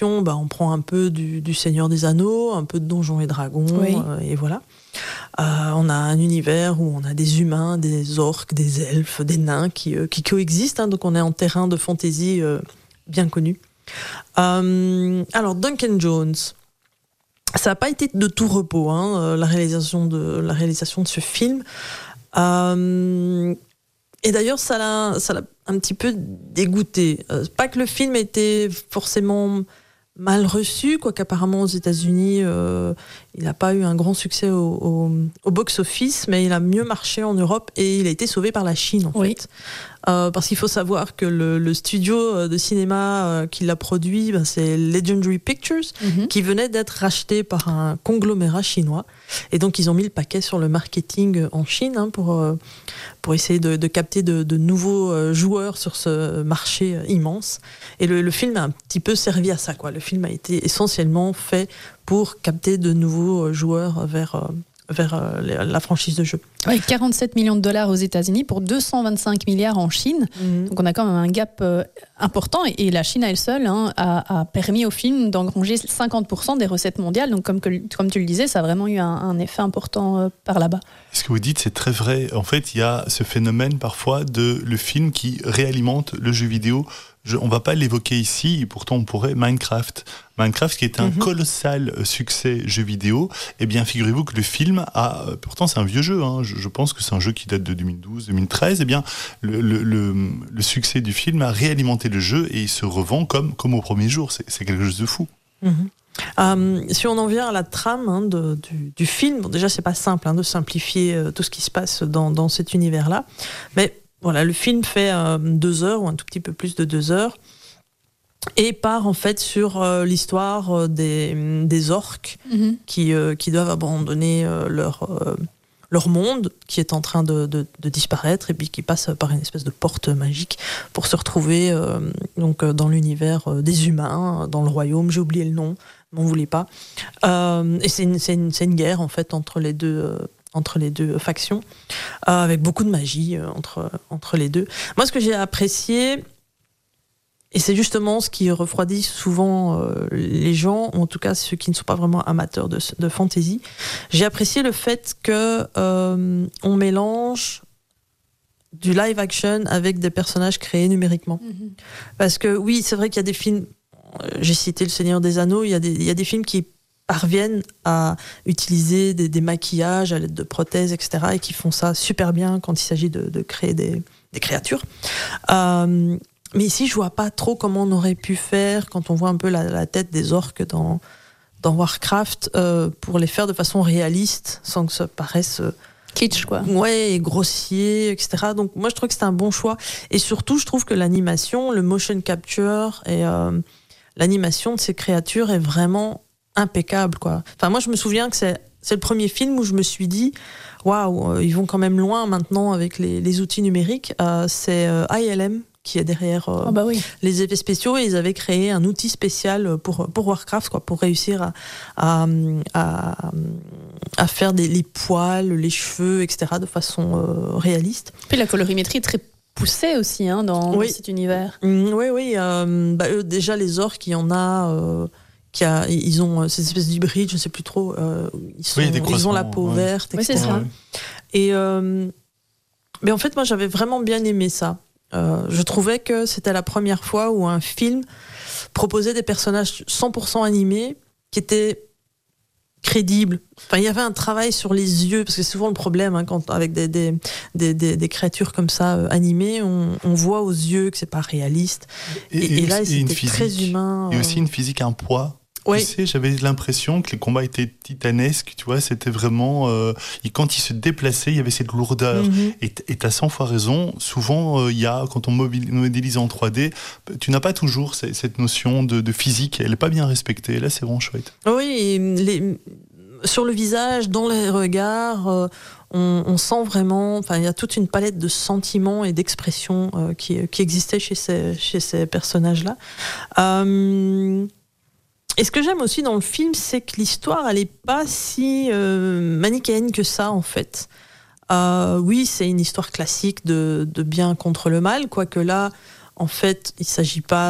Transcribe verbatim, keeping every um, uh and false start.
bah, on prend un peu du, du Seigneur des Anneaux, un peu de Donjons et Dragons, oui. euh, et voilà. Euh, on a un univers où on a des humains, des orques, des elfes, des nains qui, euh, qui coexistent, hein, donc on est en terrain de fantasy euh, bien connu. Euh, alors, Duncan Jones, ça n'a pas été de tout repos, hein, la, réalisation de, la réalisation de ce film. Euh, et d'ailleurs, ça l'a, ça l'a un petit peu dégoûté. Euh, pas que le film était forcément mal reçu, quoique apparemment aux États-Unis, euh, il n'a pas eu un grand succès au, au, au box-office, mais il a mieux marché en Europe et il a été sauvé par la Chine, en oui. fait. Euh, parce qu'il faut savoir que le, le studio de cinéma euh, qui l'a produit, ben, c'est Legendary Pictures, mm-hmm. qui venait d'être racheté par un conglomérat chinois. Et donc, ils ont mis le paquet sur le marketing en Chine, hein, pour, euh, pour essayer de, de capter de, de nouveaux euh, joueurs sur ce marché euh, immense. Et le, le film a un petit peu servi à ça, quoi. Le film a été essentiellement fait pour capter de nouveaux joueurs vers... Euh, vers euh, la franchise de jeu. Oui, quarante-sept millions de dollars aux États-Unis pour deux cent vingt-cinq milliards en Chine. Mmh. Donc on a quand même un gap euh, important. Et, et la Chine à elle seule, hein, a, a permis au film d'engranger cinquante pour cent des recettes mondiales. Donc comme, que, comme tu le disais, ça a vraiment eu un, un effet important euh, par là-bas. Ce que vous dites, c'est très vrai. En fait, il y a ce phénomène parfois de le film qui réalimente le jeu vidéo. Je, on ne va pas l'évoquer ici, et pourtant on pourrait. Minecraft. Minecraft, qui est un mm-hmm. colossal succès jeu vidéo, eh bien, figurez-vous que le film a. Pourtant, c'est un vieux jeu, hein, je, je pense que c'est un jeu qui date de deux mille douze deux mille treize. Eh bien, le, le, le, le succès du film a réalimenté le jeu et il se revend comme, comme au premier jour. C'est, c'est quelque chose de fou. Mm-hmm. Euh, si on en vient à la trame, hein, de, du, du film, bon, déjà, c'est pas simple, hein, de simplifier euh, tout ce qui se passe dans, dans cet univers-là. Mais. Voilà, le film fait euh, deux heures ou un tout petit peu plus de deux heures et part en fait sur euh, l'histoire euh, des, des orques mm-hmm. qui, euh, qui doivent abandonner euh, leur, euh, leur monde qui est en train de, de, de disparaître et puis qui passe par une espèce de porte magique pour se retrouver euh, donc, dans l'univers euh, des humains, dans le royaume, j'ai oublié le nom, m'en voulez pas. Euh, et c'est une, c'est, une, c'est une guerre en fait entre les deux... Euh, entre les deux factions, euh, avec beaucoup de magie euh, entre, entre les deux. Moi, ce que j'ai apprécié, et c'est justement ce qui refroidit souvent euh, les gens, ou en tout cas ceux qui ne sont pas vraiment amateurs de, de fantasy, j'ai apprécié le fait que euh, on mélange du live action avec des personnages créés numériquement. Mm-hmm. Parce que oui, c'est vrai qu'il y a des films, j'ai cité Le Seigneur des Anneaux, il y a des, il y a des films qui parviennent à utiliser des, des maquillages à l'aide de prothèses, et cetera, et qui font ça super bien quand il s'agit de, de créer des, des créatures. Euh, mais ici, je vois pas trop comment on aurait pu faire quand on voit un peu la, la tête des orques dans, dans Warcraft euh, pour les faire de façon réaliste, sans que ça paraisse... Euh, kitsch, quoi. Ouais, et grossier, et cetera. Donc moi, je trouve que c'est un bon choix. Et surtout, je trouve que l'animation, le motion capture et euh, l'animation de ces créatures est vraiment impeccable, quoi. Enfin, moi, je me souviens que c'est, c'est le premier film où je me suis dit waouh, ils vont quand même loin maintenant avec les, les outils numériques. Euh, c'est euh, I L M qui est derrière euh, oh bah oui. les effets spéciaux et ils avaient créé un outil spécial pour, pour Warcraft, quoi, pour réussir à, à, à, à faire des, les poils, les cheveux, et cetera de façon euh, réaliste. Puis la colorimétrie est très poussée aussi, hein, dans, oui. dans cet univers. Mmh, oui, oui. Euh, bah, eux, déjà, les orques, il y en a... Euh, Qui a, ils ont cette espèce d'hybride, je ne sais plus trop. Euh, ils, sont, oui, ils ont la peau ouais. verte, et cetera. Oui, c'est ça. Et euh, mais en fait, moi, j'avais vraiment bien aimé ça. Euh, je trouvais que c'était la première fois où un film proposait des personnages cent pour cent animés qui étaient crédibles. Enfin, il y avait un travail sur les yeux, parce que c'est souvent le problème, hein, quand, avec des, des, des, des, des créatures comme ça euh, animées, on, on voit aux yeux que c'est pas réaliste. Et, et, et, et là, c'était physique, très humain. Et aussi une physique, un poids. Oui. Tu sais, j'avais l'impression que les combats étaient titanesques, tu vois, c'était vraiment... Euh, et quand ils se déplaçaient, il y avait cette lourdeur. Mm-hmm. Et, et t'as cent fois raison, souvent, il euh, y a, quand on modélise en trois D, tu n'as pas toujours cette, cette notion de, de physique, elle n'est pas bien respectée, là c'est vraiment chouette. Oui, les, sur le visage, dans les regards, euh, on, on sent vraiment... Enfin, il y a toute une palette de sentiments et d'expressions euh, qui, qui existait chez ces, chez ces personnages-là. Euh... Et ce que j'aime aussi dans le film, c'est que l'histoire, elle n'est pas si euh, manichéenne que ça, en fait. Euh, oui, c'est une histoire classique de, de bien contre le mal, quoique là, en fait, il ne s'agit pas